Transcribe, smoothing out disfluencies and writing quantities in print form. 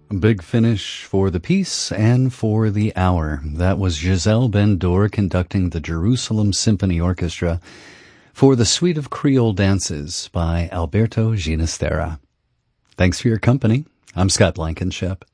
Big finish for the piece and for the hour. That was Giselle Ben-Dor conducting the Jerusalem Symphony Orchestra for the Suite of Creole Dances by Alberto Ginastera. Thanks for your company. I'm Scott Blankenship.